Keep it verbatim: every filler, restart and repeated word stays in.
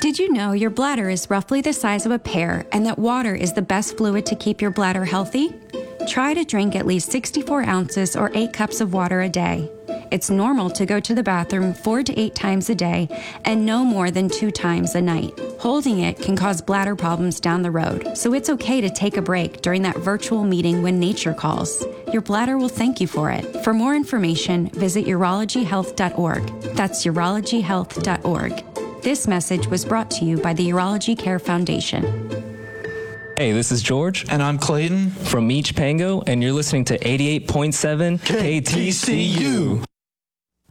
Did you know your bladder is roughly the size of a pear and that water is the best fluid to keep your bladder healthy? Try to drink at least sixty-four ounces or eight cups of water a day. It's normal to go to the bathroom four to eight times a day and no more than two times a night. Holding it can cause bladder problems down the road, so it's okay to take a break during that virtual meeting when nature calls. Your bladder will thank you for it. For more information, visit urology health dot org. That's urology health dot org. This message was brought to you by the Urology Care Foundation. Hey, this is George. And I'm Clayton. From Meech Pango, and you're listening to eighty-eight point seven K T C U.